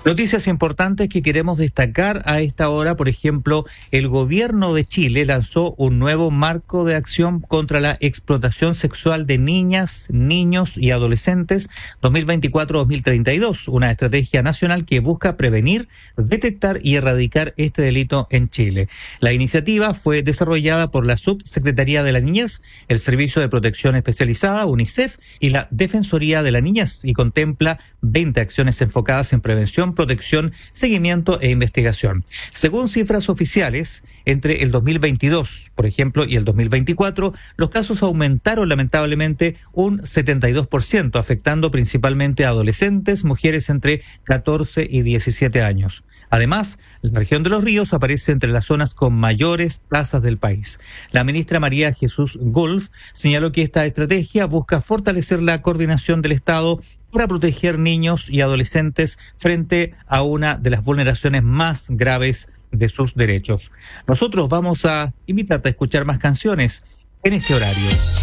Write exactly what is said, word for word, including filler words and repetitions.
Noticias importantes que queremos destacar a esta hora. Por ejemplo, el gobierno de Chile lanzó un nuevo marco de acción contra la explotación sexual de niñas, niños y adolescentes dos mil veinticuatro a dos mil treinta y dos, una estrategia nacional que busca prevenir, detectar y erradicar este delito en Chile. La iniciativa fue desarrollada por la Subsecretaría de la Niñez, el Servicio de Protección Especializada, UNICEF, y la Defensoría de la Niñez, y contempla veinte acciones enfocadas en prevención, protección, seguimiento e investigación. Según cifras oficiales, entre el dos mil veintidós, por ejemplo, y el dos mil veinticuatro, los casos aumentaron lamentablemente un setenta y dos por ciento, afectando principalmente a adolescentes, mujeres entre catorce y diecisiete años. Además, la región de Los Ríos aparece entre las zonas con mayores tasas del país. La ministra María Jesús Gulf señaló que esta estrategia busca fortalecer la coordinación del Estado para proteger niños y adolescentes frente a una de las vulneraciones más graves de sus derechos. Nosotros vamos a invitarte a escuchar más canciones en este horario.